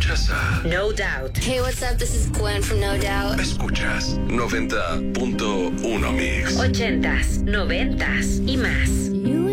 Escuchas a No Doubt. Hey, what's up? This is Gwen from No Doubt. Escuchas 90.1 Mix. 80s, 90s y más.